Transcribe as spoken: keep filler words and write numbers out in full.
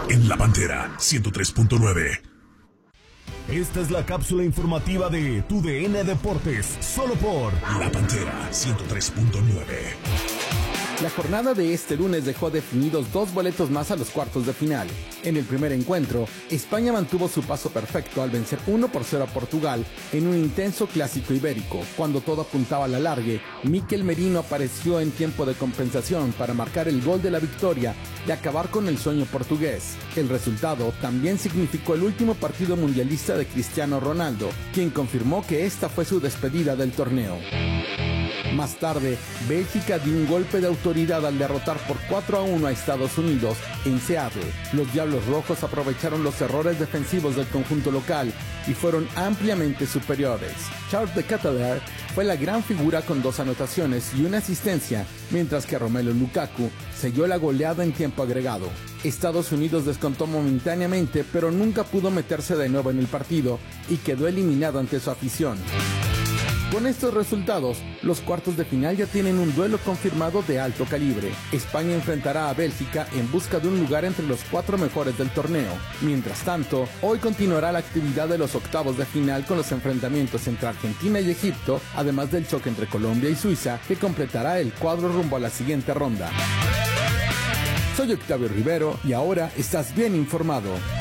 en La Pantera ciento tres punto nueve. Esta es la cápsula informativa de Tu D N Deportes, solo por La Pantera ciento tres punto nueve. La jornada de este lunes dejó definidos dos boletos más a los cuartos de final. En el primer encuentro, España mantuvo su paso perfecto al vencer uno por cero a Portugal en un intenso clásico ibérico. Cuando todo apuntaba a la largue, Mikel Merino apareció en tiempo de compensación para marcar el gol de la victoria y acabar con el sueño portugués. El resultado también significó el último partido mundialista de Cristiano Ronaldo, quien confirmó que esta fue su despedida del torneo. Más tarde, Bélgica dio un golpe de autoridad al derrotar por cuatro a uno a Estados Unidos en Seattle. Los Diablos Rojos aprovecharon los errores defensivos del conjunto local y fueron ampliamente superiores. Charles de Ketelaere fue la gran figura con dos anotaciones y una asistencia, mientras que Romelu Lukaku selló la goleada en tiempo agregado. Estados Unidos descontó momentáneamente, pero nunca pudo meterse de nuevo en el partido y quedó eliminado ante su afición. Con estos resultados, los cuartos de final ya tienen un duelo confirmado de alto calibre. España enfrentará a Bélgica en busca de un lugar entre los cuatro mejores del torneo. Mientras tanto, hoy continuará la actividad de los octavos de final con los enfrentamientos entre Argentina y Egipto, además del choque entre Colombia y Suiza, que completará el cuadro rumbo a la siguiente ronda. Soy Octavio Rivero y ahora estás bien informado.